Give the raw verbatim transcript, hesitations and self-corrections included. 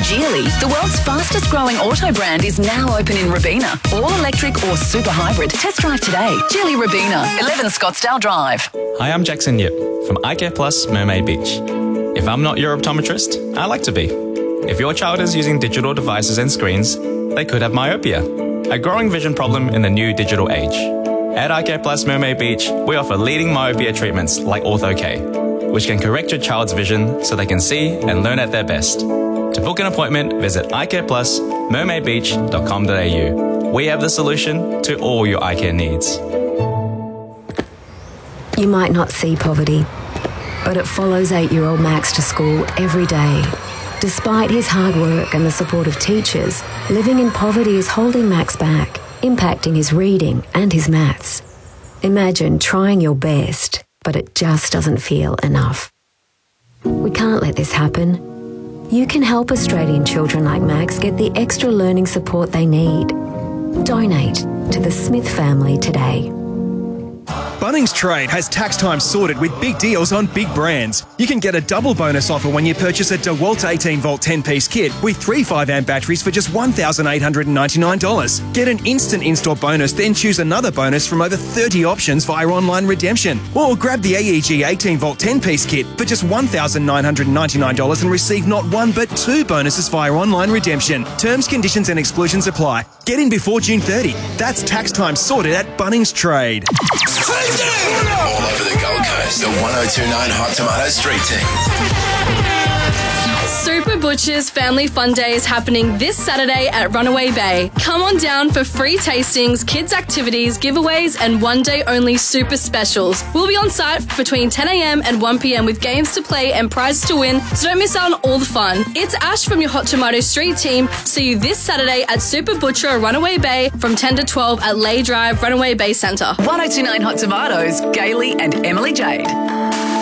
Geely, the world's fastest growing auto brand, is now open in Robina. All electric or super hybrid. Test drive today. Geely Robina, eleven Scottsdale Drive. Hi, I'm Jackson Yip from iCare Plus Mermaid Beach. If I'm not your optometrist, I like to be. If your child is using digital devices and screens, they could have myopia, a growing vision problem in the new digital age. At iCare Plus Mermaid Beach, we offer leading myopia treatments like Ortho-K, which can correct your child's vision so they can see and learn at their best. To book an appointment, visit i care plus mermaid beach dot com dot a u. We have the solution to all your eye care needs. You might not see poverty, but it follows eight-year-old Max to school every day. Despite his hard work and the support of teachers, living in poverty is holding Max back, impacting his reading and his maths. Imagine trying your best, but it just doesn't feel enough. We can't let this happen. You can help Australian children like Max get the extra learning support they need. Donate to the Smith family today. Bunnings Trade has tax time sorted with big deals on big brands. You can get a double bonus offer when you purchase a DeWalt eighteen volt ten-piece kit with three five amp batteries for just one thousand eight hundred ninety-nine dollars. Get an instant install bonus, then choose another bonus from over thirty options via online redemption. Or grab the A E G eighteen volt ten-piece kit for just one thousand nine hundred ninety-nine dollars and receive not one but two bonuses via online redemption. Terms, conditions and exclusions apply. Get in before June thirtieth. That's tax time sorted at Bunnings Trade. All over the Gold Coast, the one oh two point nine Hot Tomato Street Team. Super Butchers Family Fun Day is happening this Saturday at Runaway Bay. Come on down for free tastings, kids' activities, giveaways, and one-day-only super specials. We'll be on site between ten a m and one p m with games to play and prizes to win, so don't miss out on all the fun. It's Ash from your Hot Tomato Street team. See you this Saturday at Super Butcher Runaway Bay from ten to twelve at Lay Drive, Runaway Bay Centre. one oh two point nine Hot Tomatoes, Gailey and Emily Jade.